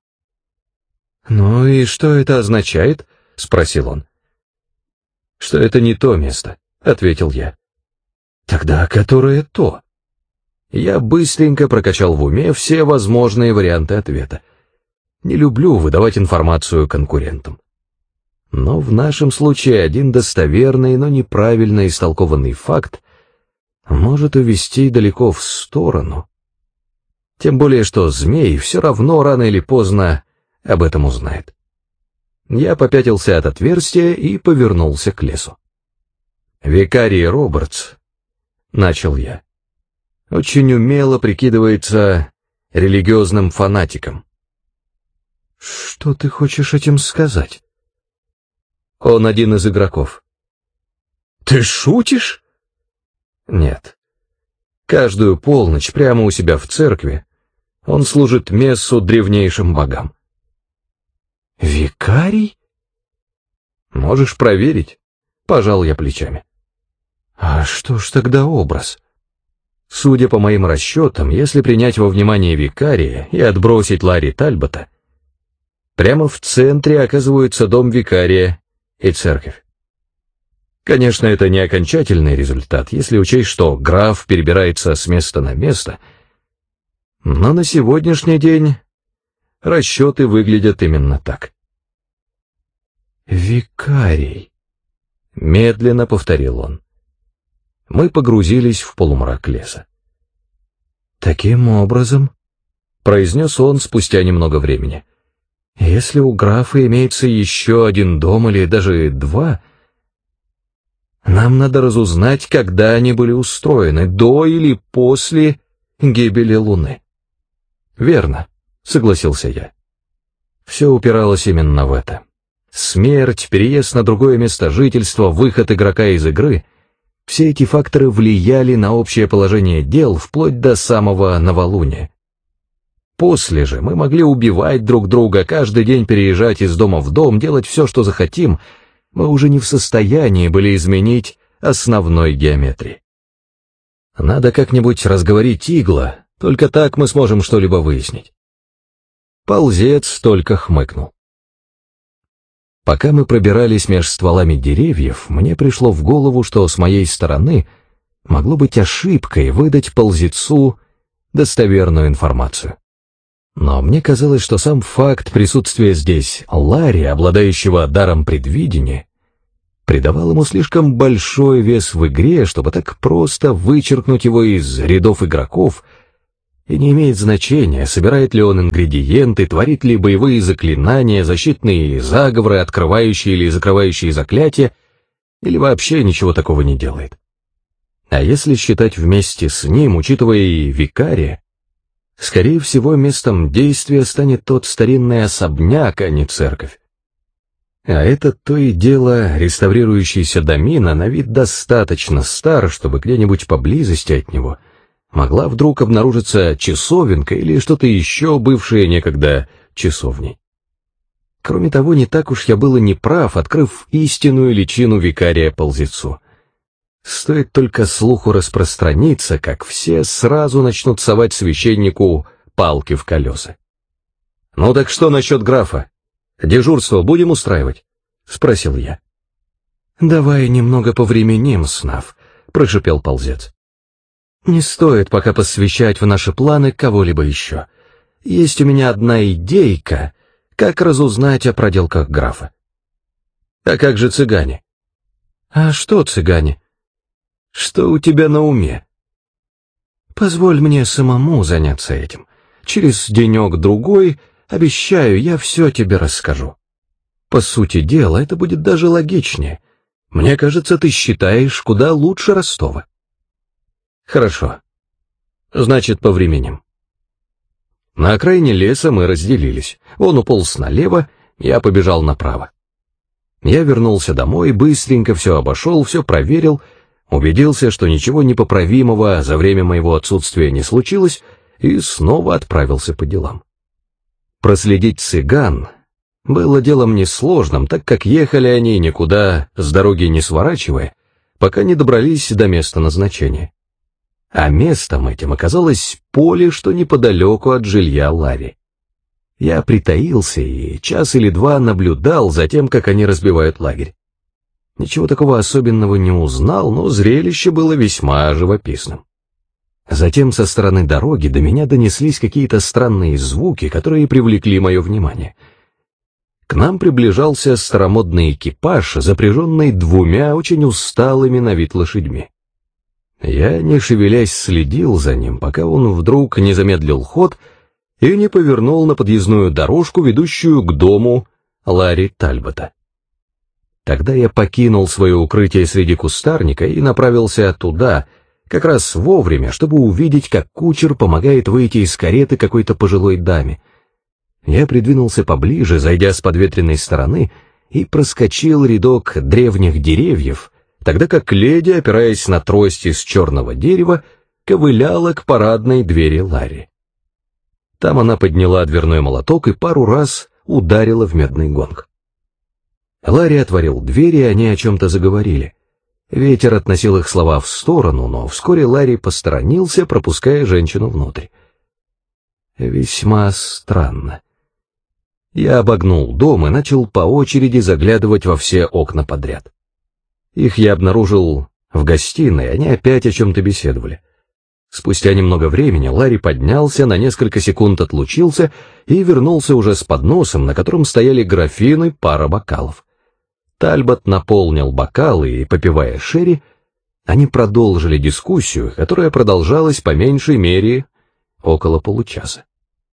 «Ну и что это означает?» — спросил он. «Что это не то место», — ответил я. «Тогда которое то?» Я быстренько прокачал в уме все возможные варианты ответа. Не люблю выдавать информацию конкурентам. Но в нашем случае один достоверный, но неправильно истолкованный факт может увести далеко в сторону. Тем более, что змей все равно рано или поздно об этом узнает. Я попятился от отверстия и повернулся к лесу. «Викарий Робертс», — начал я, — «очень умело прикидывается религиозным фанатиком». «Что ты хочешь этим сказать?» «Он один из игроков». «Ты шутишь?» «Нет. Каждую полночь прямо у себя в церкви он служит мессу древнейшим богам». «Викарий?» «Можешь проверить», — пожал я плечами. «А что ж тогда образ?» «Судя по моим расчетам, если принять во внимание викария и отбросить Ларри Тальбота, прямо в центре оказывается дом викария и церковь. Конечно, это не окончательный результат, если учесть, что граф перебирается с места на место, но на сегодняшний день расчеты выглядят именно так». «Викарий», — медленно повторил он. Мы погрузились в полумрак леса. «Таким образом», — произнес он спустя немного времени, — «если у графа имеется еще один дом или даже два, нам надо разузнать, когда они были устроены, до или после гибели Луны». «Верно», — согласился я. Все упиралось именно в это. Смерть, переезд на другое место жительства, выход игрока из игры — все эти факторы влияли на общее положение дел вплоть до самого новолуния. После же мы могли убивать друг друга, каждый день переезжать из дома в дом, делать все, что захотим, мы уже не в состоянии были изменить основной геометрии. Надо как-нибудь разговорить Игла, только так мы сможем что-либо выяснить. Ползец только хмыкнул. Пока мы пробирались меж стволами деревьев, мне пришло в голову, что с моей стороны могло быть ошибкой выдать ползецу достоверную информацию. Но мне казалось, что сам факт присутствия здесь Ларри, обладающего даром предвидения, придавал ему слишком большой вес в игре, чтобы так просто вычеркнуть его из рядов игроков И не имеет значения, собирает ли он ингредиенты, творит ли боевые заклинания, защитные заговоры, открывающие или закрывающие заклятия, или вообще ничего такого не делает. А если считать вместе с ним, учитывая и викария, скорее всего, местом действия станет тот старинный особняк, а не церковь. А это то и дело реставрирующийся домин, а на вид достаточно стар, чтобы где-нибудь поблизости от него могла вдруг обнаружиться часовенка или что-то еще, бывшее некогда часовней. Кроме того, не так уж я был и не прав, открыв истинную личину викария Ползецу. Стоит только слуху распространиться, как все сразу начнут совать священнику палки в колеса. «Ну так что насчет графа? Дежурство будем устраивать?» — спросил я. «Давай немного повременим, Снав», — прошипел Ползец. «Не стоит пока посвящать в наши планы кого-либо еще. Есть у меня одна идейка, как разузнать о проделках графа». «А как же цыгане?» «А что цыгане? Что у тебя на уме?» «Позволь мне самому заняться этим. Через денек-другой, обещаю, я все тебе расскажу. По сути дела, это будет даже логичнее. Мне кажется, ты считаешь куда лучше Ростова». «Хорошо. Значит, повременим». На окраине леса мы разделились. Он уполз налево, я побежал направо. Я вернулся домой, быстренько все обошел, все проверил, убедился, что ничего непоправимого за время моего отсутствия не случилось, и снова отправился по делам. Проследить цыган было делом несложным, так как ехали они никуда с дороги не сворачивая, пока не добрались до места назначения. А местом этим оказалось поле, что неподалеку от жилья Ларри. Я притаился и час или два наблюдал за тем, как они разбивают лагерь. Ничего такого особенного не узнал, но зрелище было весьма живописным. Затем со стороны дороги до меня донеслись какие-то странные звуки, которые привлекли мое внимание. К нам приближался старомодный экипаж, запряженный двумя очень усталыми на вид лошадьми. Я, не шевелясь, следил за ним, пока он вдруг не замедлил ход и не повернул на подъездную дорожку, ведущую к дому Ларри Тальбота. Тогда я покинул свое укрытие среди кустарника и направился туда, как раз вовремя, чтобы увидеть, как кучер помогает выйти из кареты какой-то пожилой даме. Я придвинулся поближе, зайдя с подветренной стороны, и проскочил рядок древних деревьев, тогда как леди, опираясь на трость из черного дерева, ковыляла к парадной двери Ларри. Там она подняла дверной молоток и пару раз ударила в медный гонг. Ларри отворил дверь, и они о чем-то заговорили. Ветер относил их слова в сторону, но вскоре Ларри посторонился, пропуская женщину внутрь. Весьма странно. Я обогнул дом и начал по очереди заглядывать во все окна подряд. Их я обнаружил в гостиной, они опять о чем-то беседовали. Спустя немного времени Ларри поднялся, на несколько секунд отлучился и вернулся уже с подносом, на котором стояли графины, пара бокалов. Тальбот наполнил бокалы, и, попивая шерри, они продолжили дискуссию, которая продолжалась по меньшей мере около получаса.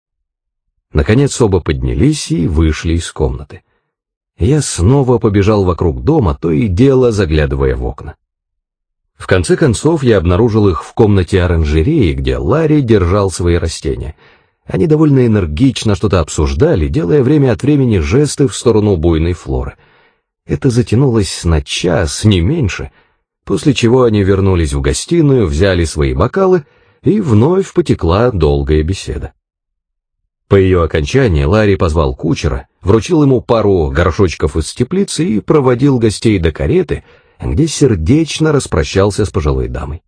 Наконец оба поднялись и вышли из комнаты. Я снова побежал вокруг дома, то и дело заглядывая в окна. В конце концов я обнаружил их в комнате оранжереи, где Ларри держал свои растения. Они довольно энергично что-то обсуждали, делая время от времени жесты в сторону буйной флоры. Это затянулось на час, не меньше, после чего они вернулись в гостиную, взяли свои бокалы, и вновь потекла долгая беседа. По ее окончании Ларри позвал кучера, вручил ему пару горшочков из теплицы и проводил гостей до кареты, где сердечно распрощался с пожилой дамой.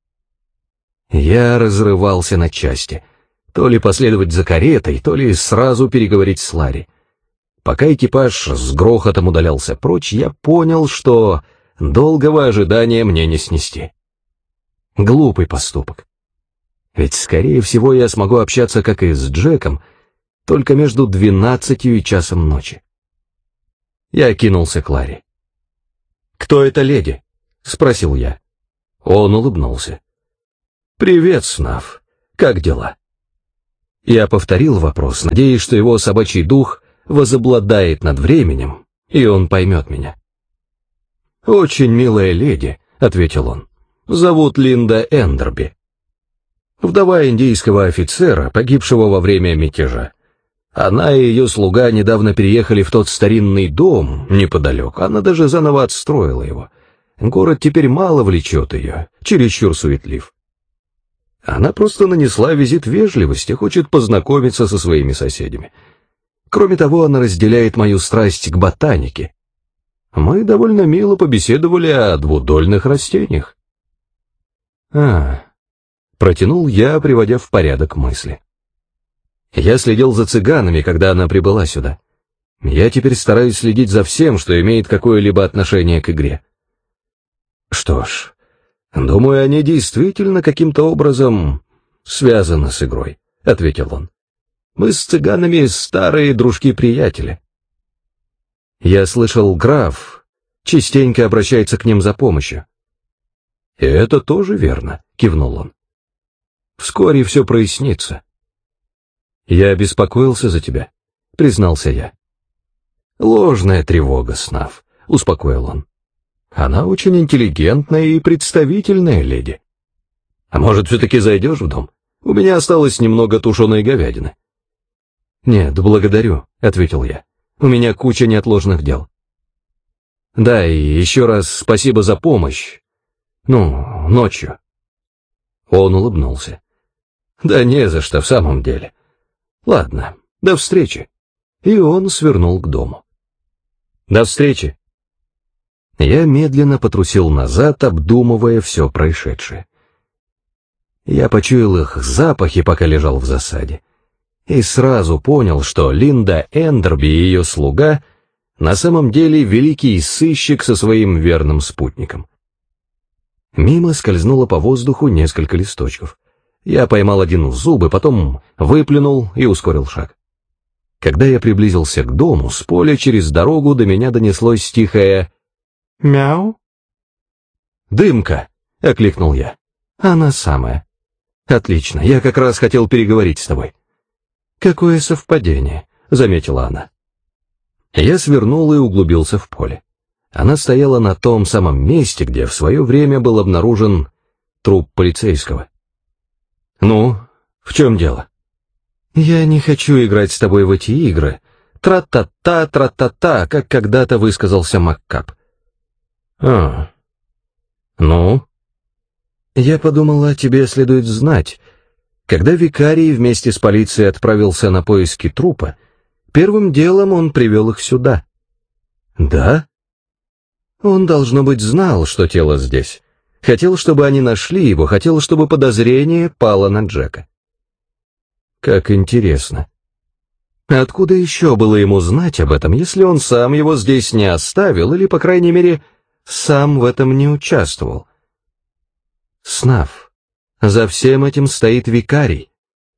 Я разрывался на части, то ли последовать за каретой, то ли сразу переговорить с Ларри. Пока экипаж с грохотом удалялся прочь, я понял, что долгого ожидания мне не снести. Глупый поступок. Ведь, скорее всего, я смогу общаться, как и с Джеком, только между двенадцатью и часом ночи. Я кинулся к Ларри. «Кто эта леди?» — спросил я. Он улыбнулся. «Привет, Снав. Как дела?» Я повторил вопрос, надеясь, что его собачий дух возобладает над временем, и он поймет меня. «Очень милая леди», — ответил он, — «зовут Линда Эндерби. Вдова индийского офицера, погибшего во время мятежа. Она и ее слуга недавно переехали в тот старинный дом неподалеку, она даже заново отстроила его. Город теперь мало влечет ее, чересчур суетлив. Она просто нанесла визит вежливости, хочет познакомиться со своими соседями. Кроме того, она разделяет мою страсть к ботанике. Мы довольно мило побеседовали о двудольных растениях». «А...» — протянул я, приводя в порядок мысли. Я следил за цыганами, когда она прибыла сюда. Я теперь стараюсь следить за всем, что имеет какое-либо отношение к игре. Что ж, думаю, они действительно каким-то образом связаны с игрой, — ответил он. Мы с цыганами старые дружки-приятели. Я слышал, граф частенько обращается к ним за помощью. И это тоже верно, — кивнул он. Вскоре все прояснится. «Я беспокоился за тебя», — признался я. «Ложная тревога, Снав», — успокоил он. «Она очень интеллигентная и представительная леди. А может, все-таки зайдешь в дом? У меня осталось немного тушеной говядины». «Нет, благодарю», — ответил я. «У меня куча неотложных дел». «Да, и еще раз спасибо за помощь. Ну, ночью». Он улыбнулся. «Да не за что, в самом деле. Ладно, до встречи». И он свернул к дому. «До встречи». Я медленно потрусил назад, обдумывая все происшедшее. Я почуял их запахи, пока лежал в засаде, и сразу понял, что Линда Эндерби и ее слуга на самом деле великий сыщик со своим верным спутником. Мимо скользнуло по воздуху несколько листочков. Я поймал один в зубы, потом выплюнул и ускорил шаг. Когда я приблизился к дому, с поля через дорогу до меня донеслось тихое «Мяу». «Дымка!» — окликнул я. «Она самая». «Отлично, я как раз хотел переговорить с тобой». «Какое совпадение», — заметила она. Я свернул и углубился в поле. Она стояла на том самом месте, где в свое время был обнаружен труп полицейского. «Ну, в чем дело?» «Я не хочу играть с тобой в эти игры. Тра-та-та, тра-та-та, как когда-то высказался Маккап». «А, ну?» «Я подумала, тебе следует знать. Когда викарий вместе с полицией отправился на поиски трупа, первым делом он привел их сюда». «Да?» «Он, должно быть, знал, что тело здесь. Хотел, чтобы они нашли его, хотел, чтобы подозрение пало на Джека». «Как интересно. Откуда еще было ему знать об этом, если он сам его здесь не оставил, или, по крайней мере, сам в этом не участвовал?» «Снав, за всем этим стоит викарий».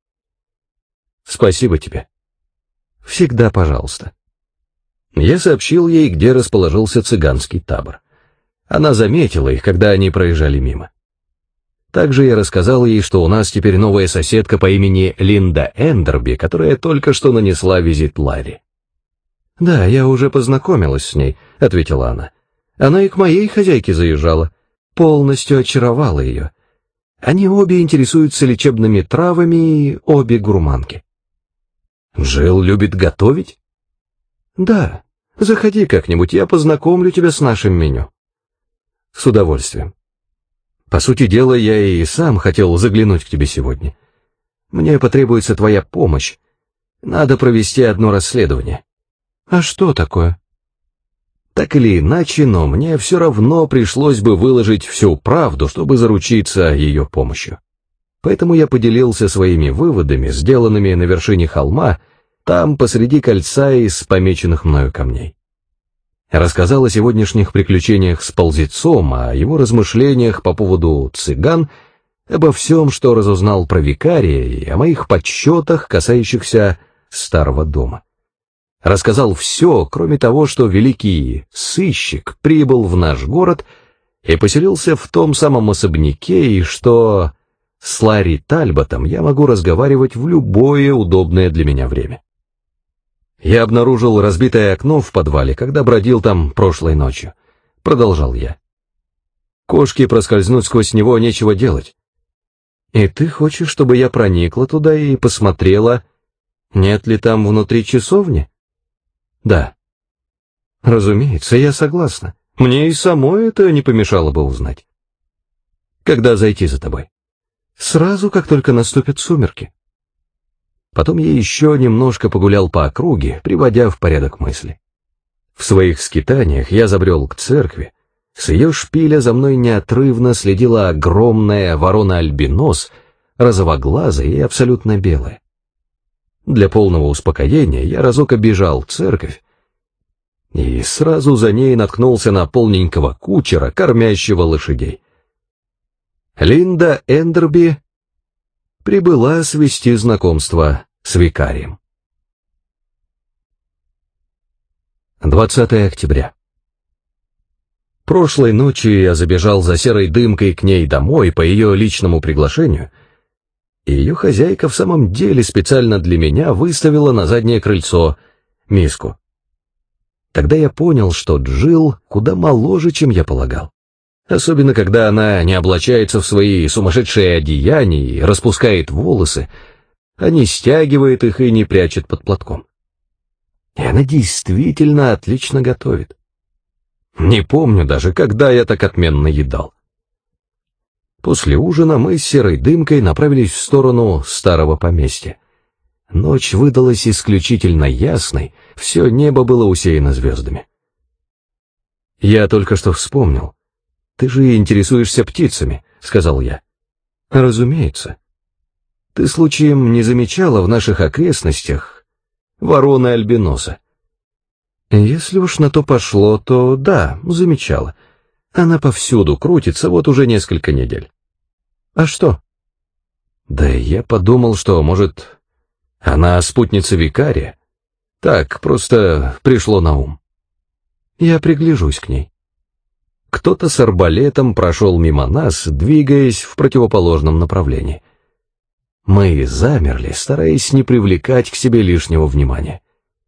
«Спасибо тебе». «Всегда пожалуйста». Я сообщил ей, где расположился цыганский табор. Она заметила их, когда они проезжали мимо. Также я рассказал ей, что у нас теперь новая соседка по имени Линда Эндерби, которая только что нанесла визит Ларри. «Да, я уже познакомилась с ней», — ответила она. «Она и к моей хозяйке заезжала, полностью очаровала ее. Они обе интересуются лечебными травами и обе гурманки». «Джилл любит готовить?» «Да, заходи как-нибудь, я познакомлю тебя с нашим меню». «С удовольствием. По сути дела, я и сам хотел заглянуть к тебе сегодня. Мне потребуется твоя помощь. Надо провести одно расследование». «А что такое?» «Так или иначе, но мне все равно пришлось бы выложить всю правду, чтобы заручиться ее помощью. Поэтому я поделился своими выводами, сделанными на вершине холма, там, посреди кольца из помеченных мною камней. Рассказал о сегодняшних приключениях с ползецом, о его размышлениях по поводу цыган, обо всем, что разузнал про викария, и о моих подсчетах, касающихся старого дома. Рассказал все, кроме того, что великий сыщик прибыл в наш город и поселился в том самом особняке, и что С Ларри Тальботом я могу разговаривать в любое удобное для меня время. Я обнаружил разбитое окно в подвале, когда бродил там прошлой ночью. Продолжал я. Кошке проскользнуть сквозь него нечего делать. И ты хочешь, чтобы я проникла туда и посмотрела, нет ли там внутри часовни? Да. Разумеется, я согласна. Мне и самой это не помешало бы узнать. Когда зайти за тобой? Сразу, как только наступят сумерки. Потом я еще немножко погулял по округе, приводя в порядок мысли. В своих скитаниях я забрел к церкви. С ее шпиля за мной неотрывно следила огромная ворона-альбинос, розовоглазая и абсолютно белая. Для полного успокоения я разок обежал церковь, и сразу за ней наткнулся на полненького кучера, кормящего лошадей. Линда Эндерби прибыла свести знакомство с викарием. двадцатое октября. Прошлой ночью я забежал за серой дымкой к ней домой по ее личному приглашению, и ее хозяйка в самом деле специально для меня выставила на заднее крыльцо миску. Тогда я понял, что Джилл куда моложе, чем я полагал. Особенно, когда она не облачается в свои сумасшедшие одеяния и распускает волосы, а не стягивает их и не прячет под платком. И она действительно отлично готовит. Не помню даже, когда я так отменно едал. После ужина мы с серой дымкой направились в сторону старого поместья. Ночь выдалась исключительно ясной, все небо было усеяно звездами. Я только что вспомнил. «Ты же интересуешься птицами», — сказал я. «Разумеется. Ты случаем не замечала в наших окрестностях вороны-альбиноса?» «Если уж на то пошло, то да, замечала. Она повсюду крутится вот уже несколько недель». «А что?» «Да я подумал, что, может, она спутница викария. Так, просто пришло на ум. Я пригляжусь к ней». Кто-то с арбалетом прошел мимо нас, двигаясь в противоположном направлении. Мы замерли, стараясь не привлекать к себе лишнего внимания.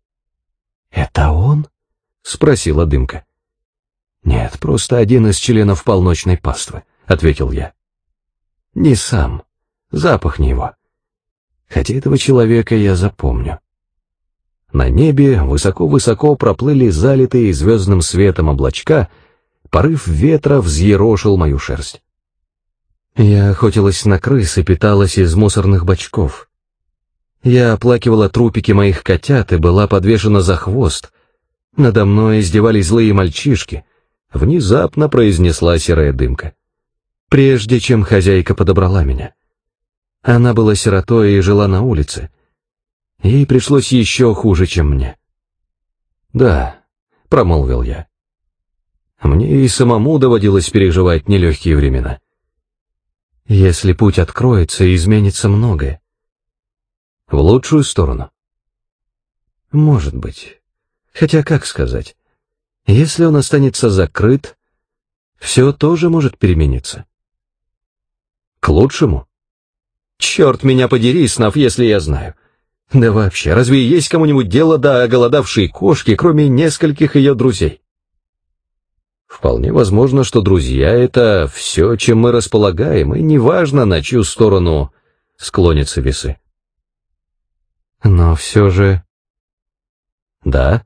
«Это он?» — спросила дымка. «Нет, просто один из членов полночной паствы», — ответил я. «Не сам, запах не его. Хотя этого человека я запомню». На небе высоко-высоко проплыли залитые звездным светом облачка. Порыв ветра взъерошил мою шерсть. Я охотилась на крыс и питалась из мусорных бачков. Я оплакивала трупики моих котят и была подвешена за хвост. Надо мной издевались злые мальчишки. Внезапно произнесла серая дымка. Прежде чем хозяйка подобрала меня. Она была сиротой и жила на улице. Ей пришлось еще хуже, чем мне. «Да», — промолвил я. Мне и самому доводилось переживать нелегкие времена. Если путь откроется, изменится многое. В лучшую сторону? Может быть. Хотя как сказать? Если он останется закрыт, все тоже может перемениться. К лучшему? Черт меня подери, Снав, если я знаю. Да вообще, разве есть кому-нибудь дело до оголодавшей кошки, кроме нескольких ее друзей? Вполне возможно, что друзья — это все, чем мы располагаем, и неважно, на чью сторону склонятся весы. Но все же... Да?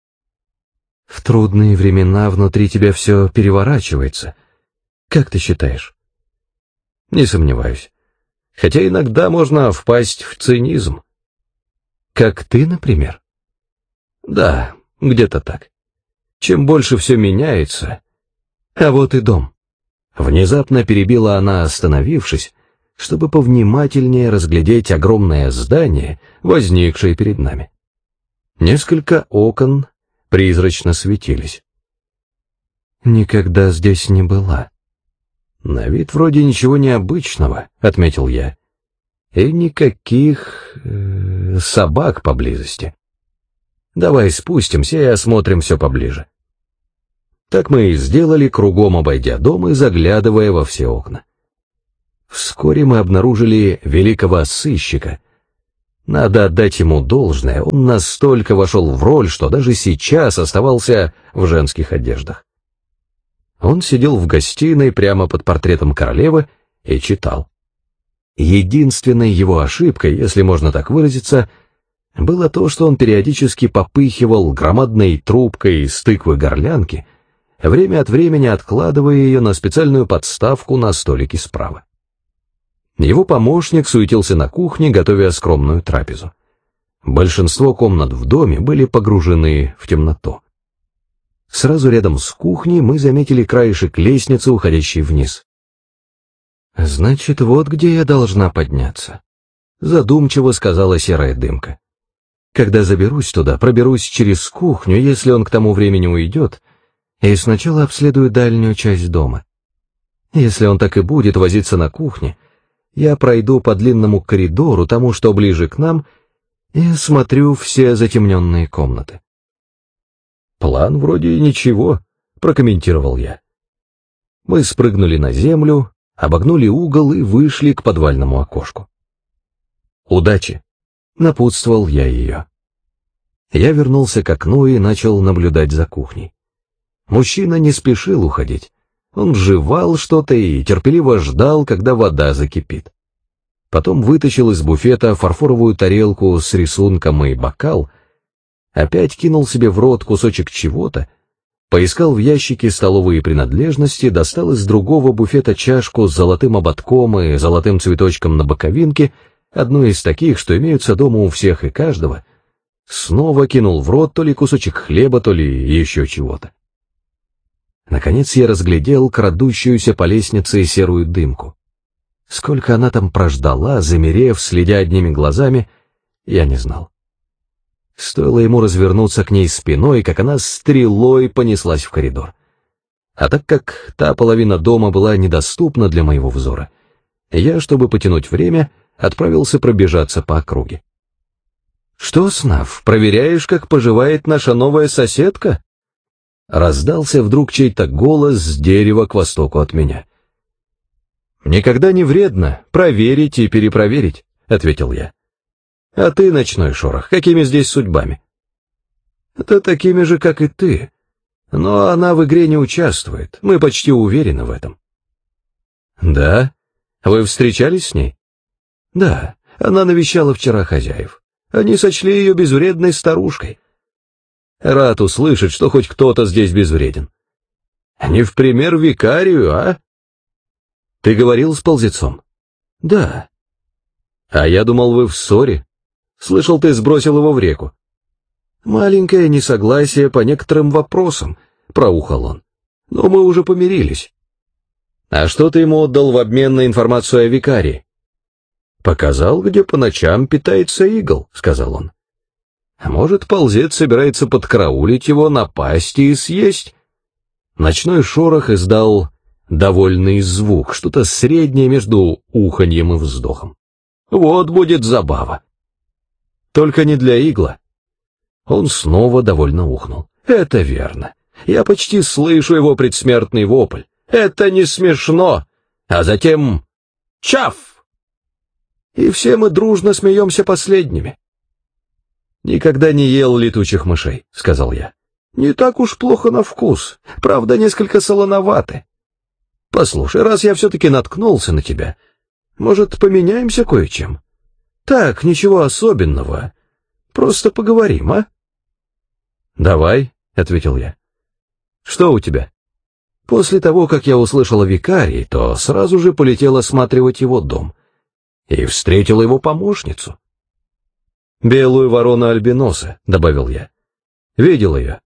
В трудные времена внутри тебя все переворачивается. Как ты считаешь? Не сомневаюсь. Хотя иногда можно впасть в цинизм. Как ты, например? Да, где-то так. Чем больше все меняется... А вот и дом. Внезапно перебила она, остановившись, чтобы повнимательнее разглядеть огромное здание, возникшее перед нами. Несколько окон призрачно светились. Никогда здесь не была. На вид вроде ничего необычного, отметил я. И никаких э, собак поблизости. Давай спустимся и осмотрим все поближе. Так мы и сделали, кругом обойдя дом и заглядывая во все окна. Вскоре мы обнаружили великого сыщика. Надо отдать ему должное, он настолько вошел в роль, что даже сейчас оставался в женских одеждах. Он сидел в гостиной прямо под портретом королевы и читал. Единственной его ошибкой, если можно так выразиться, было то, что он периодически попыхивал громадной трубкой из тыквы-горлянки, время от времени откладывая ее на специальную подставку на столике справа. Его помощник суетился на кухне, готовя скромную трапезу. Большинство комнат в доме были погружены в темноту. Сразу рядом с кухней мы заметили краешек лестницы, уходящей вниз. «Значит, вот где я должна подняться», — задумчиво сказала серая дымка. «Когда заберусь туда, проберусь через кухню, если он к тому времени уйдет, и сначала обследую дальнюю часть дома. Если он так и будет возиться на кухне, я пройду по длинному коридору, тому, что ближе к нам, и смотрю все затемненные комнаты». «План вроде ничего», — прокомментировал я. Мы спрыгнули на землю, обогнули угол и вышли к подвальному окошку. «Удачи!» — напутствовал я ее. Я вернулся к окну и начал наблюдать за кухней. Мужчина не спешил уходить. Он жевал что-то и терпеливо ждал, когда вода закипит. Потом вытащил из буфета фарфоровую тарелку с рисунком и бокал, опять кинул себе в рот кусочек чего-то, поискал в ящике столовые принадлежности, достал из другого буфета чашку с золотым ободком и золотым цветочком на боковинке, одну из таких, что имеются дома у всех и каждого, снова кинул в рот то ли кусочек хлеба, то ли еще чего-то. Наконец я разглядел крадущуюся по лестнице серую дымку. Сколько она там прождала, замерев, следя одними глазами, я не знал. Стоило ему развернуться к ней спиной, как она стрелой понеслась в коридор. А так как та половина дома была недоступна для моего взора, я, чтобы потянуть время, отправился пробежаться по округе. «Что, Снав, проверяешь, как поживает наша новая соседка?» Раздался вдруг чей-то голос с дерева к востоку от меня. «Никогда не вредно проверить и перепроверить», — ответил я. «А ты, ночной шорох, какими здесь судьбами?» «Да такими же, как и ты. Но она в игре не участвует, мы почти уверены в этом». «Да? Вы встречались с ней?» «Да, она навещала вчера хозяев. Они сочли ее безвредной старушкой». «Рад услышать, что хоть кто-то здесь безвреден. Не в пример викарию, а?» «Ты говорил с ползецом?» «Да». «А я думал, вы в ссоре. Слышал, ты сбросил его в реку». «Маленькое несогласие по некоторым вопросам», — проухал он. «Но мы уже помирились». «А что ты ему отдал в обмен на информацию о викарии?» «Показал, где по ночам питается игл», — сказал он. «Может, ползец собирается подкараулить его, напасть и съесть?» Ночной шорох издал довольный звук, что-то среднее между уханьем и вздохом. «Вот будет забава». «Только не для игла». Он снова довольно ухнул. «Это верно. Я почти слышу его предсмертный вопль. Это не смешно. А затем... Чаф!» И все мы дружно смеемся последними. «Никогда не ел летучих мышей», — сказал я. «Не так уж плохо на вкус. Правда, несколько солоноваты. Послушай, раз я все-таки наткнулся на тебя, может, поменяемся кое-чем? Так, ничего особенного. Просто поговорим, а?» «Давай», — ответил я. «Что у тебя?» После того, как я услышал о викарии, то сразу же полетел осматривать его дом. И встретил его помощницу. «Белую ворону альбиноса», — добавил я. «Видел ее?»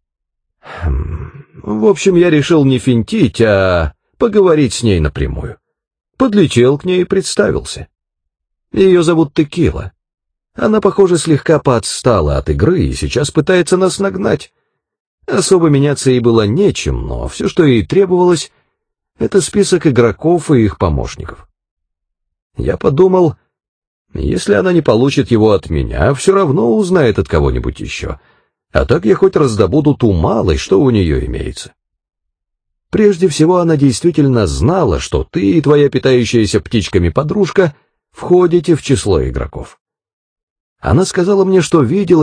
хм, «В общем, я решил не финтить, а поговорить с ней напрямую. Подлетел к ней и представился. Ее зовут Текила. Она, похоже, слегка поотстала от игры и сейчас пытается нас нагнать. Особо меняться ей было нечем, но все, что ей требовалось, это список игроков и их помощников. Я подумал, если она не получит его от меня, все равно узнает от кого-нибудь еще, а так я хоть раздобуду ту малость, что у нее имеется. Прежде всего, она действительно знала, что ты и твоя питающаяся птичками подружка входите в число игроков. Она сказала мне, что видела